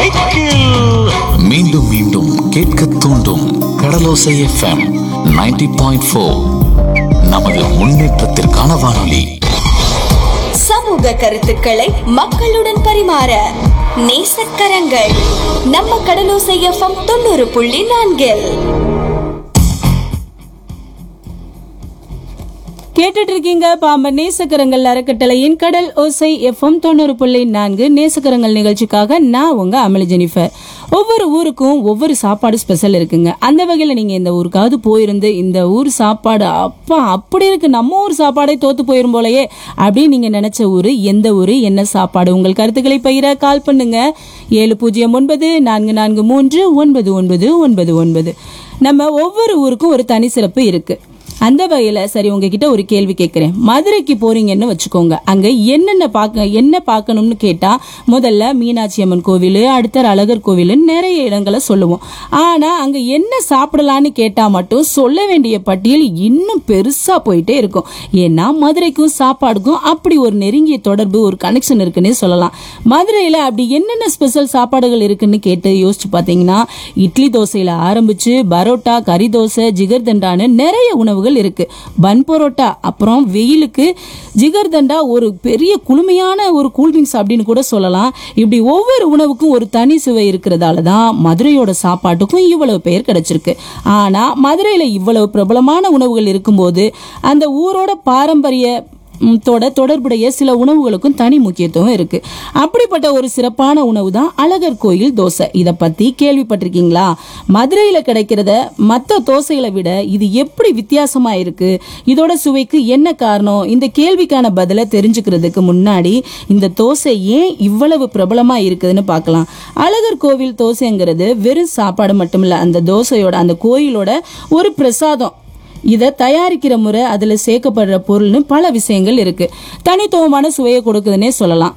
Cycle. மீண்டும் மீண்டும் கேட்க தூண்டும் கடலோசை எஃப்எம் 90.4. நமது முன்னேற்றத்திற்கான வானொலி. சமூக கருத்துக்களை மக்களுடன் பரிமாற நேசக்கரங்கள். நம்ம கடலோசை எஃப்எம் 90.4. கேட்டுட்டு இருக்கீங்க பாம்பன் நேசக்கரங்கள் அறக்கட்டளையின் கடல் ஓசை எஃப்எம் 90.4 நேசக்கரங்கள் நிகழ்ச்சிக்காக நான் உங்க அமளி ஜெனிஃபர். ஒவ்வொரு ஊருக்கும் ஒவ்வொரு சாப்பாடு ஸ்பெஷல் இருக்குங்க. அந்த வகையில் நீங்க இந்த ஊருக்காவது போயிருந்து இந்த ஊர் சாப்பாடு அப்பா அப்படி இருக்கு, நம்ம ஊர் சாப்பாடே தோத்து போயிரும் போலயே அப்படின்னு நீங்க நினைச்ச ஊரு எந்த ஊரு, என்ன சாப்பாடு? உங்கள் கருத்துக்களை பகிர கால் பண்ணுங்க 700944399999. நம்ம ஒவ்வொரு ஊருக்கும் ஒரு தனி சிறப்பு இருக்கு. அந்த வகையில சரி உங்ககிட்ட ஒரு கேள்வி கேட்கிறேன். மதுரைக்கு போறீங்கன்னு வச்சுக்கோங்க, அங்க என்ன பார்க்கணும்னு கேட்டா முதல்ல மீனாட்சி அம்மன் கோவில், அடுத்த அழகர் கோவில், நிறைய இடங்களை சொல்லுவோம். ஆனா அங்க என்ன சாப்பிடலான்னு கேட்டா மட்டும் சொல்ல வேண்டிய பட்டியல் இன்னும் பெருசா போயிட்டே இருக்கும். ஏன்னா மதுரைக்கும் சாப்பாடுக்கும் அப்படி ஒரு நெருங்கிய தொடர்பு, ஒரு கனெக்ஷன் இருக்குன்னு சொல்லலாம். மதுரையில அப்படி என்னென்ன ஸ்பெஷல் சாப்பாடுகள் இருக்குன்னு கேட்டு யோசிச்சு பாத்தீங்கன்னா, இட்லி தோசையில ஆரம்பிச்சு பரோட்டா, கறி தோசை, ஜிகர்தண்டான்னு நிறைய உணவுகள் இருக்கு. பன் பரோட்டா, அப்புறம் வெயிலுக்கு ஜிகர்தண்டா ஒரு பெரிய குளுமையான ஒரு கூல்ட்ரிங்க்ஸ் அப்படின்னு கூட சொல்லலாம். இப்படி ஒவ்வொரு உணவுக்கும் ஒரு தனி சுவை இருக்கிறதால தான் மதுரையோட சாப்பாட்டுக்கும் இவ்வளவு பெயர் கிடைச்சிருக்கு. ஆனா மதுரையில இவ்வளவு பிரபலமான உணவுகள் இருக்கும்போது அந்த ஊரோட பாரம்பரிய தொடர்புடைய சில உணவுகளுக்கும் தனி முக்கியத்துவம் இருக்கு. அப்படிப்பட்ட ஒரு சிறப்பான உணவு தான் அழகர் கோயில் தோசை. இத பத்தி கேள்விப்பட்டிருக்கீங்களா? மதுரையில கிடைக்கிறத மற்ற தோசைகளை விட இது எப்படி வித்தியாசமா இருக்கு, இதோட சுவைக்கு என்ன காரணம்? இந்த கேள்விக்கான பதில தெரிஞ்சுக்கிறதுக்கு முன்னாடி இந்த தோசை ஏன் இவ்வளவு பிரபலமா இருக்குதுன்னு பார்க்கலாம். அழகர் கோவில் தோசைங்கிறது வெறும் சாப்பாடு மட்டும் இல்ல, அந்த தோசையோட அந்த கோயிலோட ஒரு பிரசாதம். இதை தயாரிக்கிற முறை, அதுல சேர்க்கப்படுற பொருள்னு பல விஷயங்கள் இருக்கு. தனித்துவமான சுவையை கொடுக்குதுன்னே சொல்லலாம்.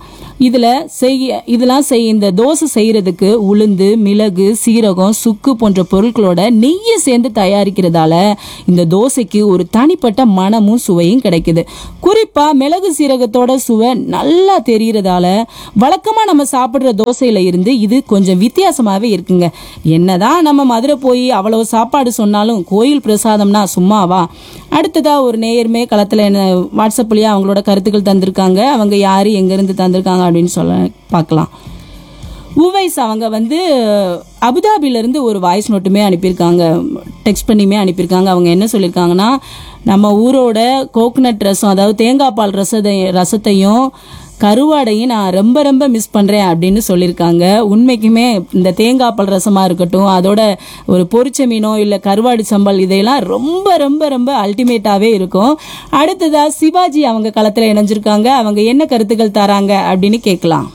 இந்த தோசை செய்யறதுக்கு உளுந்து, மிளகு, சீரகம், சுக்கு போன்ற பொருட்களோட நெய்யை சேர்ந்து தயாரிக்கிறதால இந்த தோசைக்கு ஒரு தனிப்பட்ட மனமும் சுவையும் கிடைக்குது. குறிப்பா மிளகு சீரகத்தோட சுவை நல்லா தெரியறதால வழக்கமா நம்ம சாப்பிடுற தோசையில இருந்து இது கொஞ்சம் வித்தியாசமாவே இருக்குங்க. என்னதான் நம்ம மதுரை போய் அவ்வளவு சாப்பாடு சொன்னாலும் கோயில் பிரசாதம்னா சும்மாவா? அடுத்ததா ஒரு நேயர்மே களத்துல வாட்ஸ்அப்லயே அவங்களோட கருத்துக்கள் தந்திருக்காங்க. அவங்க யாரு, எங்க இருந்து தந்திருக்காங்க அப்படின்னு சொல்ல பார்க்கலாம். உவைஸ் அவங்க அபுதாபில இருந்து ஒரு வாய்ஸ் நோட்டுமே அனுப்பியிருக்காங்க, டெக்ஸ்ட் பண்ணியுமே அனுப்பியிருக்காங்க. அவங்க என்ன சொல்லியிருக்காங்கன்னா, நம்ம ஊரோட கோகனட் ரசம், அதாவது தேங்காய் பால் ரசத்தையும் கருவாடையும் நான் ரொம்ப ரொம்ப மிஸ் பண்றேன் அப்படின்னு சொல்லியிருக்காங்க. உண்மைக்குமே இந்த தேங்காய் பால் ரசமா இருக்கட்டும், அதோட ஒரு பொரிச்ச மீனோ இல்ல கருவாடு சம்பல், இதையெல்லாம் ரொம்ப ரொம்ப ரொம்ப அல்டிமேட்டாவே இருக்கும். அடுத்ததா சிவாஜி அவங்க களத்துல இணைஞ்சிருக்காங்க. அவங்க என்ன கருத்துக்கள் தராங்க அப்படின்னு கேட்கலாம்.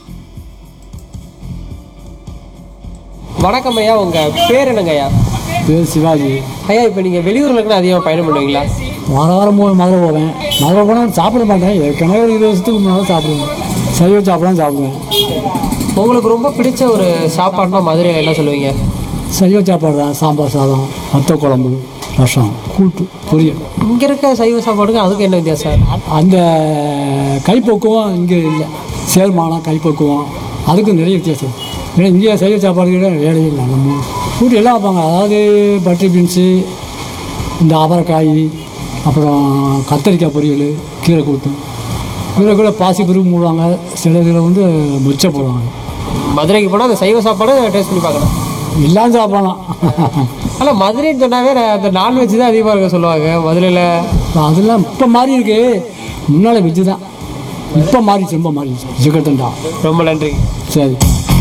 வணக்கம் ஐயா, உங்க பேர் என்னங்க ஐயா? பேர் சிவாஜி. ஐயா, இப்போ நீங்கள் வெளியூர்களுக்கு அதிகமாக பயணம் பண்ணுவீங்களா? வாரம் மதுரை போவேன். மதுரை போனால் சாப்பிட மாட்டேன். ஏற்கனவே ஒரு 20 வருஷத்துக்கு முன்னாடி சாப்பிடுவேன். சைவ சாப்பிடுவேன். உங்களுக்கு ரொம்ப பிடிச்ச ஒரு சாப்பாடுனா மதுரையில் என்ன சொல்லுவீங்க? சைவ சாப்பாடு தான். சாம்பார் சாதம், வத்த குழம்பு, ரசம், கூட்டு, பொரியல். இங்கே இருக்க சைவ சாப்பாடுக்கு அதுக்கு என்ன வித்தியாசம்? அந்த கைப்பக்குவம் இங்கே இல்லை. சேர்மானம் கைப்பக்குவம் அதுக்கு நிறைய வித்தியாசம். ஏன்னா இங்கே சைவ சாப்பாடு வேலையே இல்லை. நம்ம கூட்டு எல்லாம் வைப்பாங்க. அதாவது பட்டர் பீன்ஸு, இந்த அவரைக்காய், அப்புறம் கத்தரிக்காய் பொரியல், கீரை கூட்டு, கூட பாசி பருப்பு மூடுவாங்க. சில இதில் முச்சை போடுவாங்க. மதுரைக்கு போனால் அந்த சைவ சாப்பாடு டேஸ்ட் பண்ணி பார்க்கலாம். எல்லாம் சாப்பிடலாம். ஆனால் மதுரைன்னு சொன்னாவே அந்த நான்வெஜ் தான் அதிகமாக இருக்க சொல்லுவாங்க மதுரையில். அதெல்லாம் இப்போ மாறி இருக்கு. முன்னால் வெஜ்ஜு தான். இப்போ மாறிடுச்சு, ரொம்ப மாறிடுச்சு. ஜிகர்தண்டா. ரொம்ப நன்றி. சரி.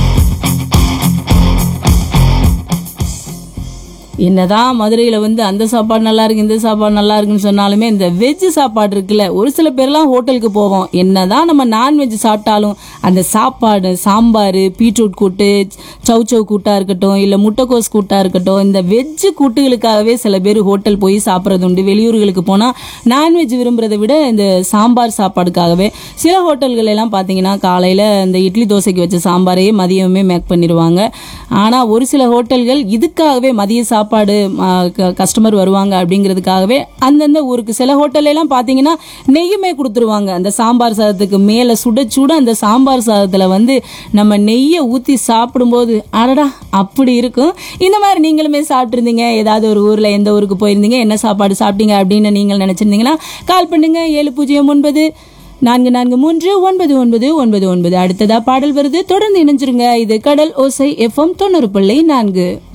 என்னதான் மதுரையில அந்த சாப்பாடு நல்லா இருக்கு, இந்த சாப்பாடு நல்லா இருக்குன்னு சொன்னாலுமே இந்த வெஜ் சாப்பாடு இருக்குல்ல, ஒரு சில பேர்லாம் ஹோட்டலுக்கு போவோம். என்னதான் நம்ம நான்வெஜ் சாப்பிட்டாலும் அந்த சாப்பாடு, சாம்பார், பீட்ரூட் கூட்டு, சௌச்சௌ கூட்டா இருக்கட்டும், இல்ல முட்டைக்கோஸ் கூட்டா இருக்கட்டும், இந்த வெஜ் கூட்டுகளுக்காகவே சில பேர் ஹோட்டல் போய் சாப்பிட்றது உண்டு. வெளியூர்களுக்கு போனா நான்வெஜ் விரும்புறதை விட இந்த சாம்பார் சாப்பாடுக்காகவே சில ஹோட்டல்கள் எல்லாம் பாத்தீங்கன்னா காலையில இந்த இட்லி தோசைக்கு வச்ச சாம்பாரையே மதியமே மேக் பண்ணிடுவாங்க. ஆனா ஒரு சில ஹோட்டல்கள் இதுக்காகவே மதிய சாப்பாடு சாப்பாடு கஸ்டமர் வருவாங்க அப்படிங்கிறதுக்காகவே அந்தந்த ஊருக்கு சில ஹோட்டல்ல எல்லாம் பார்த்தீங்கன்னா நெய்யுமே கொடுத்துருவாங்க. அந்த சாம்பார் சாதத்துக்கு மேலே சுட சுட அந்த சாம்பார் சாதத்தில் வந்து நம்ம நெய்யை ஊற்றி சாப்பிடும்போது அடடா அப்படி இருக்கும். இந்த மாதிரி நீங்களுமே சாப்பிட்ருந்தீங்க, ஏதாவது ஒரு ஊரில் எந்த ஊருக்கு போயிருந்தீங்க, என்ன சாப்பாடு சாப்பிட்டீங்க அப்படின்னு நீங்கள் நினச்சிருந்தீங்கன்னா கால் பண்ணுங்க 700944399999. அடுத்ததா பாடல் வருது, தொடர்ந்து இணைஞ்சிருங்க. இது கடல் ஓசை FM 90.4.